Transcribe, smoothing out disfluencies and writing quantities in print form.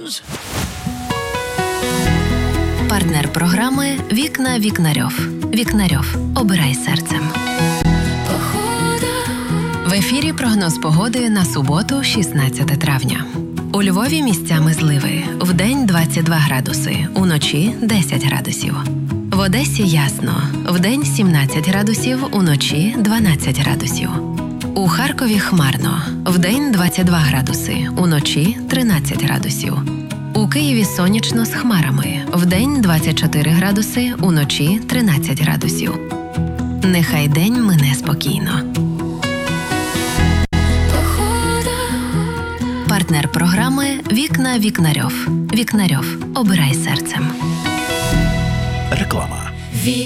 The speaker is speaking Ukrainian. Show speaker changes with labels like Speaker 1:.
Speaker 1: News.
Speaker 2: Партнер програми «Вікна Вікнарьов». Вікнарьов. Обирай серцем. В ефірі прогноз погоди на суботу, 16 травня. У Львові місцями зливи. Вдень 22 градуси, уночі 10 градусів. В Одесі ясно. Вдень 17 градусів, уночі 12 градусів. У Харкові хмарно. Вдень 22 градуси, уночі 13 градусів. У Києві сонячно з хмарами. Вдень 24 градуси, уночі 13 градусів. Нехай день мине спокійно. Партнер програми «Вікна Вікнарьов». Вікнарьов. Обирай серцем.
Speaker 1: Реклама.